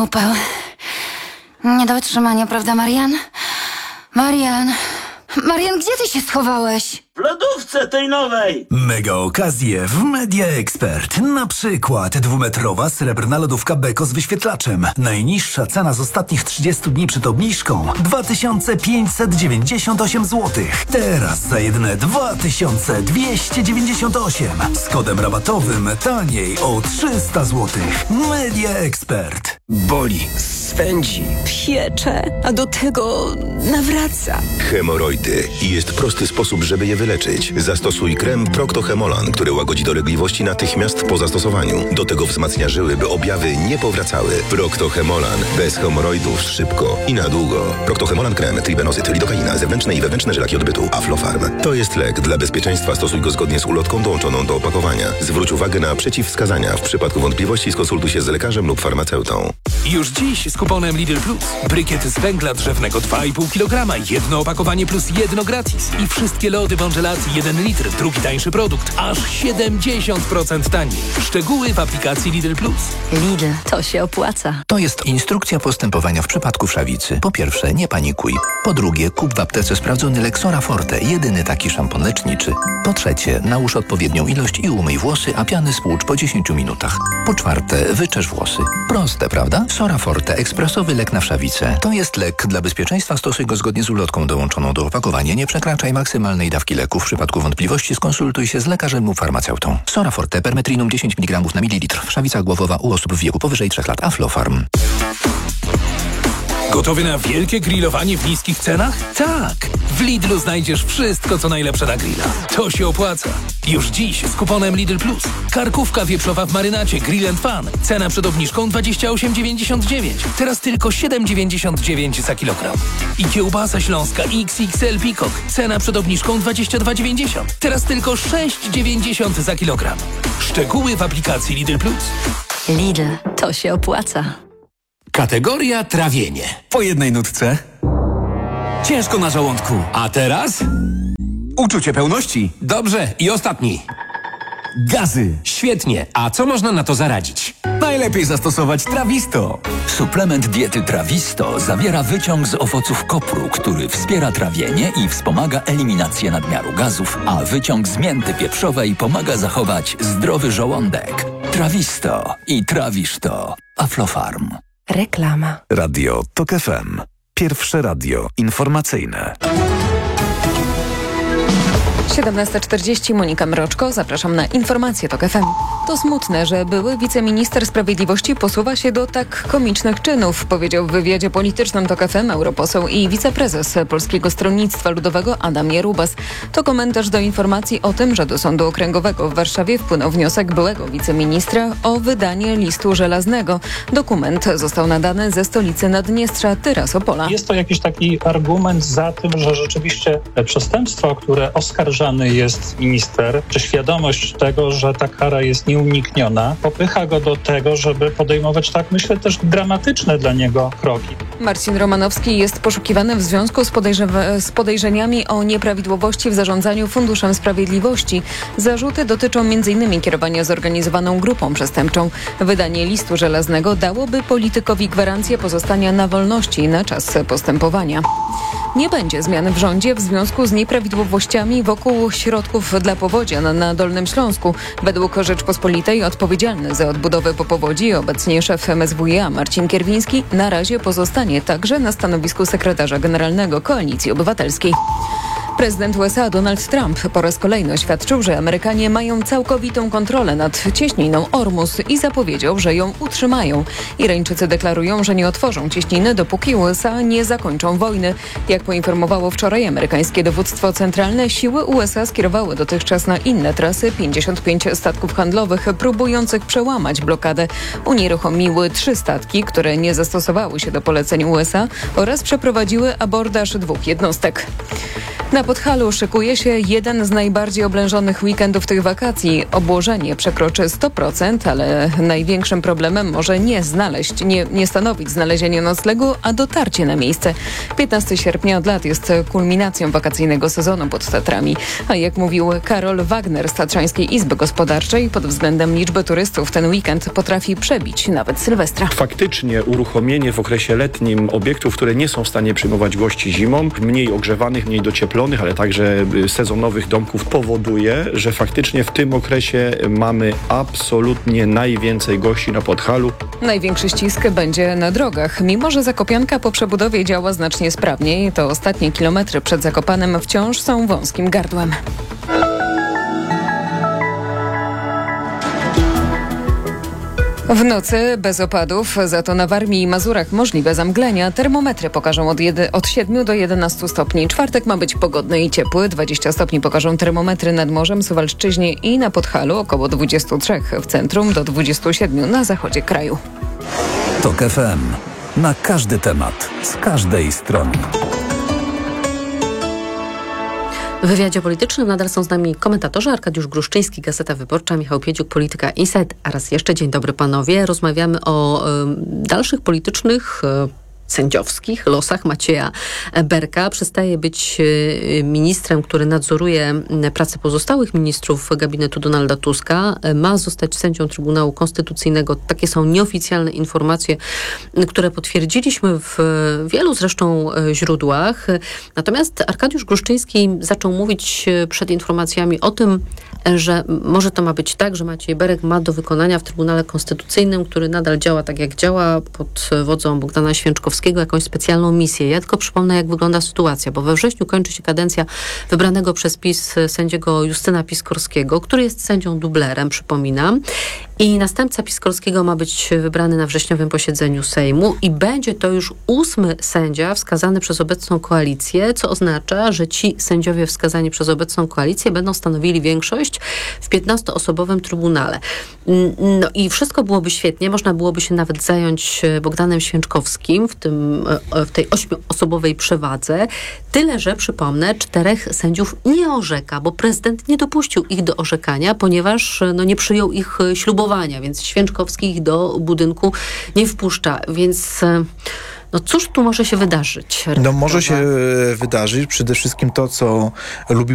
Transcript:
upał. Nie do wytrzymania, prawda, Marian? Marian, gdzie ty się schowałeś? W lodówce tej nowej! Mega okazje w Media Expert. Na przykład 2-metrowa srebrna lodówka Beko z wyświetlaczem. Najniższa cena z ostatnich 30 dni przed obniżką 2598 zł. Teraz za jedyne 2298. Z kodem rabatowym taniej o 300 zł. Media Expert. Boli, swędzi, piecze, a do tego nawraca. Hemoroidy. I jest prosty sposób, żeby je wyleczyć. Zastosuj krem Procto-Hemolan, który łagodzi dolegliwości natychmiast po zastosowaniu. Do tego wzmacnia żyły, by objawy nie powracały. Procto-Hemolan. Bez hemoroidów szybko i na długo. Procto-Hemolan krem, tribenozyt, lidokaina, zewnętrzne i wewnętrzne żelaki odbytu, Aflofarm. To jest lek. Dla bezpieczeństwa stosuj go zgodnie z ulotką dołączoną do opakowania. Zwróć uwagę na przeciwwskazania. W przypadku wątpliwości skonsultuj się z lekarzem lub farmaceutą. Już dziś z kuponem Lidl Plus. Brykiet z węgla drzewnego 2,5 kg, jedno opakowanie plus jedno gratis. I wszystkie lody Bongelat 1 litr, drugi tańszy produkt, aż 70% taniej. Szczegóły w aplikacji Lidl Plus. Lidl, to się opłaca. To jest instrukcja postępowania w przypadku wszawicy. Po pierwsze, nie panikuj. Po drugie, kup w aptece sprawdzony lek Sora Forte, jedyny taki szampon leczniczy. Po trzecie, nałóż odpowiednią ilość i umyj włosy, a piany spłucz po 10 minutach. Po czwarte, wyczesz włosy. Proste, prawda? Sora Forte, ekspresowy lek na wszawicę. To jest lek. Dla bezpieczeństwa stosuj go zgodnie z ulotką dołączoną do opakowania. Nie przekraczaj maksymalnej dawki leku. W przypadku wątpliwości skonsultuj się z lekarzem lub farmaceutą. Sora Forte, permetrinum 10 mg na mililitr. Wszawica głowowa u osób w wieku powyżej 3 lat. Aflofarm. Gotowy na wielkie grillowanie w niskich cenach? Tak! W Lidlu znajdziesz wszystko, co najlepsze na grilla. To się opłaca. Już dziś z kuponem Lidl Plus. Karkówka wieprzowa w marynacie Grill & Fun. Cena przed obniżką 28,99. Teraz tylko 7,99 za kilogram. I kiełbasa śląska XXL Peacock. Cena przed obniżką 22,90. Teraz tylko 6,90 za kilogram. Szczegóły w aplikacji Lidl Plus. Lidl, to się opłaca. Kategoria trawienie. Po jednej nutce. Ciężko na żołądku. A teraz? Uczucie pełności. Dobrze. I ostatni. Gazy. Świetnie. A co można na to zaradzić? Najlepiej zastosować Trawisto. Suplement diety Trawisto zawiera wyciąg z owoców kopru, który wspiera trawienie i wspomaga eliminację nadmiaru gazów, a wyciąg z mięty pieprzowej pomaga zachować zdrowy żołądek. Trawisto i trawisz to. Aflofarm. Reklama. Radio TOK FM. Pierwsze radio informacyjne. 17:40, Monika Mroczko, zapraszam na informacje TOK FM. To smutne, że były wiceminister sprawiedliwości posuwa się do tak komicznych czynów, powiedział w wywiadzie politycznym TOK FM europoseł i wiceprezes Polskiego Stronnictwa Ludowego Adam Jarubas. To komentarz do informacji o tym, że do Sądu Okręgowego w Warszawie wpłynął wniosek byłego wiceministra o wydanie listu żelaznego. Dokument został nadany ze stolicy Naddniestrza, Tyrasopola. Jest to jakiś taki argument za tym, że rzeczywiście przestępstwo, o które oskarżany jest minister, czy świadomość tego, że ta kara jest nieunikniona, popycha go do tego, żeby podejmować, tak myślę, też dramatyczne dla niego kroki. Marcin Romanowski jest poszukiwany w związku z podejrzeniami o nieprawidłowości w zarządzaniu Funduszem Sprawiedliwości. Zarzuty dotyczą m.in. kierowania zorganizowaną grupą przestępczą. Wydanie listu żelaznego dałoby politykowi gwarancję pozostania na wolności na czas postępowania. Nie będzie zmian w rządzie w związku z nieprawidłowościami wokół środków dla powodzian na Dolnym Śląsku. Według Rzeczpospolitej odpowiedzialny za odbudowę po powodzi, obecnie szef MSWiA Marcin Kierwiński, na razie pozostanie także na stanowisku sekretarza generalnego Koalicji Obywatelskiej. Prezydent USA Donald Trump po raz kolejny oświadczył, że Amerykanie mają całkowitą kontrolę nad cieśniną Ormus i zapowiedział, że ją utrzymają. Irańczycy deklarują, że nie otworzą cieśniny, dopóki USA nie zakończą wojny. Jak poinformowało wczoraj amerykańskie dowództwo centralne, siły USA skierowały dotychczas na inne trasy 55 statków handlowych próbujących przełamać blokadę. Unieruchomiły 3 statki, które nie zastosowały się do poleceń USA oraz przeprowadziły abordaż 2 jednostek. Na Podhalu szykuje się jeden z najbardziej oblężonych weekendów tych wakacji. Obłożenie przekroczy 100%, ale największym problemem może nie stanowić znalezienie noclegu, a dotarcie na miejsce. 15 sierpnia od lat jest kulminacją wakacyjnego sezonu pod Tatrami. A jak mówił Karol Wagner z Tatrzańskiej Izby Gospodarczej, pod względem liczby turystów ten weekend potrafi przebić nawet Sylwestra. Faktycznie uruchomienie w okresie letnim obiektów, które nie są w stanie przyjmować gości zimą, mniej ogrzewanych, mniej docieplonych, ale także sezonowych domków powoduje, że faktycznie w tym okresie mamy absolutnie najwięcej gości na Podhalu. Największy ścisk będzie na drogach. Mimo że Zakopianka po przebudowie działa znacznie sprawniej, to ostatnie kilometry przed Zakopanem wciąż są wąskim gardłem. W nocy bez opadów, za to na Warmii i Mazurach możliwe zamglenia. Termometry pokażą od 7 do 11 stopni. Czwartek ma być pogodny i ciepły. 20 stopni pokażą termometry nad morzem, Suwalszczyźnie i na Podhalu, około 23 w centrum, do 27 na zachodzie kraju. TOK FM. Na każdy temat, z każdej strony. W wywiadzie politycznym nadal są z nami komentatorzy Arkadiusz Gruszczyński, Gazeta Wyborcza, Michał Piedziuk, Polityka Insight. A raz jeszcze dzień dobry panowie. Rozmawiamy o dalszych politycznych sędziowskich losach Macieja Berka. Przestaje być ministrem, który nadzoruje pracę pozostałych ministrów gabinetu Donalda Tuska. Ma zostać sędzią Trybunału Konstytucyjnego. Takie są nieoficjalne informacje, które potwierdziliśmy w wielu zresztą źródłach. Natomiast Arkadiusz Gruszczyński zaczął mówić przed informacjami o tym, że może to ma być tak, że Maciej Berek ma do wykonania w Trybunale Konstytucyjnym, który nadal działa tak jak działa, pod wodzą Bogdana Święczkowskiego, jakąś specjalną misję. Ja tylko przypomnę, jak wygląda sytuacja, bo we wrześniu kończy się kadencja wybranego przez PiS sędziego Justyna Piskorskiego, który jest sędzią dublerem, przypominam. I następca Piskorskiego ma być wybrany na wrześniowym posiedzeniu Sejmu i będzie to już 8. sędzia wskazany przez obecną koalicję, co oznacza, że ci sędziowie wskazani przez obecną koalicję będą stanowili większość w 15-osobowym Trybunale. No i wszystko byłoby świetnie, można byłoby się nawet zająć Bogdanem Święczkowskim w tej 8-osobowej przewadze. Tyle, że przypomnę, 4 sędziów nie orzeka, bo prezydent nie dopuścił ich do orzekania, ponieważ nie przyjął ich ślubowania, więc Święczkowski ich do budynku nie wpuszcza. Więc cóż tu może się wydarzyć? Może się wydarzyć przede wszystkim to, co lubi